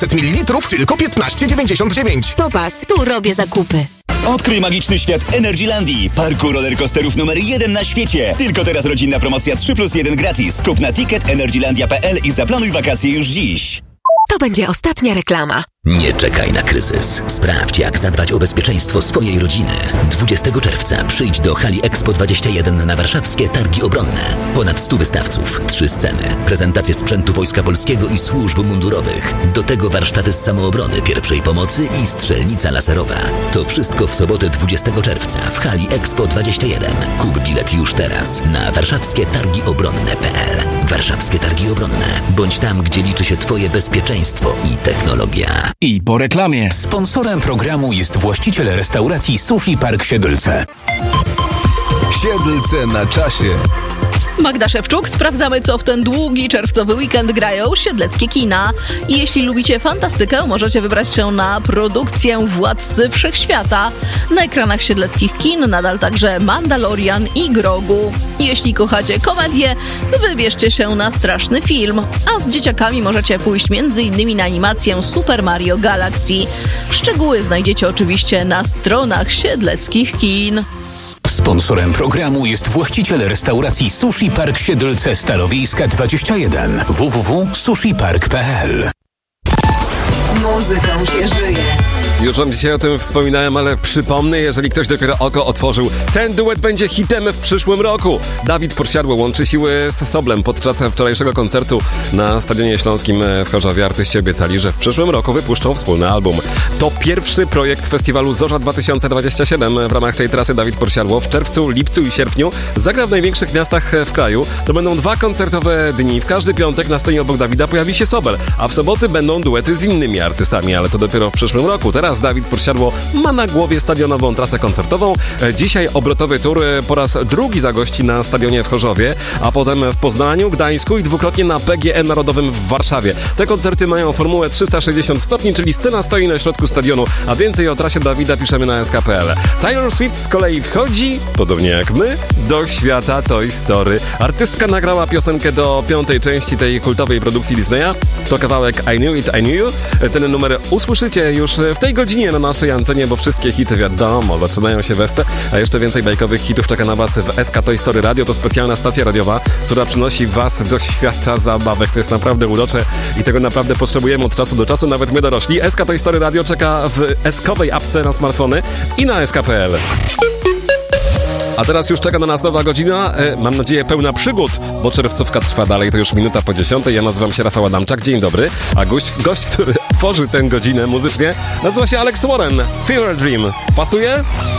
ml tylko 15,99. Popas, tu robię zakupy. Odkryj magiczny świat Energylandii, parku rollercoasterów numer 1 na świecie. Tylko teraz rodzinna promocja 3+1 gratis. Kup na ticket.energylandia.pl i zaplanuj wakacje już dziś. To będzie ostatnia reklama. Nie czekaj na kryzys. Sprawdź, jak zadbać o bezpieczeństwo swojej rodziny. 20 czerwca przyjdź do hali Expo 21 na warszawskie Targi Obronne. Ponad 100 wystawców, 3 sceny, prezentacje sprzętu Wojska Polskiego i służb mundurowych. Do tego warsztaty z samoobrony, pierwszej pomocy i strzelnica laserowa. To wszystko w sobotę 20 czerwca w hali Expo 21. Kup bilet już teraz na warszawskietargiobronne.pl. Warszawskie Targi Obronne. Bądź tam, gdzie liczy się Twoje bezpieczeństwo i technologia. I po reklamie. Sponsorem programu jest właściciel restauracji Sushi Park Siedlce. Siedlce na czasie. Magda Szewczuk, sprawdzamy, co w ten długi czerwcowy weekend grają siedleckie kina. I jeśli lubicie fantastykę, możecie wybrać się na produkcję Władcy Wszechświata. Na ekranach siedleckich kin nadal także Mandalorian i Grogu. Jeśli kochacie komedię, wybierzcie się na straszny film. A z dzieciakami możecie pójść m.in. na animację Super Mario Galaxy. Szczegóły znajdziecie oczywiście na stronach siedleckich kin. Sponsorem programu jest właściciel restauracji Sushi Park Siedlce Stalowiejska 21 www.sushipark.pl. Muzyką się żyje. Już wam dzisiaj o tym wspominałem, ale przypomnę, jeżeli ktoś dopiero oko otworzył, ten duet będzie hitem w przyszłym roku. Dawid Podsiadło łączy siły z Soblem. Podczas wczorajszego koncertu na Stadionie Śląskim w Chorzowie artyści obiecali, że w przyszłym roku wypuszczą wspólny album. To pierwszy projekt festiwalu Zorza 2027. W ramach tej trasy Dawid Podsiadło w czerwcu, lipcu i sierpniu zagra w największych miastach w kraju. To będą 2 koncertowe dni. W każdy piątek na scenie obok Dawida pojawi się Sobel, a w soboty będą duety z innymi artystami, ale to dopiero w przyszłym roku. Teraz Dawid Podsiadło ma na głowie stadionową trasę koncertową. Dzisiaj obrotowy tur po raz drugi zagości na stadionie w Chorzowie, a potem w Poznaniu, Gdańsku i dwukrotnie na PGE Narodowym w Warszawie. Te koncerty mają formułę 360 stopni, czyli scena stoi na środku stadionu, a więcej o trasie Dawida piszemy na sk.pl. Taylor Swift z kolei wchodzi, podobnie jak my, do świata Toy Story. Artystka nagrała piosenkę do 5. części tej kultowej produkcji Disneya. To kawałek I Knew It, I Knew You. Ten numer usłyszycie już w tej godzinie na naszej antenie, bo wszystkie hity, wiadomo, zaczynają się w SC, a jeszcze więcej bajkowych hitów czeka na was w SK Toy Story Radio. To specjalna stacja radiowa, która przynosi was do świata zabawek. To jest naprawdę urocze i tego naprawdę potrzebujemy od czasu do czasu, nawet my dorośli. SK Toy Story Radio czeka w SK-owej apce na smartfony i na sk.pl. A teraz już czeka na nas nowa godzina, mam nadzieję pełna przygód, bo czerwcówka trwa dalej, to już minuta po 10. Ja nazywam się Rafał Adamczak, dzień dobry, a gość, który tworzy tę godzinę muzycznie, nazywa się Alex Warren, Fever Dream. Pasuje?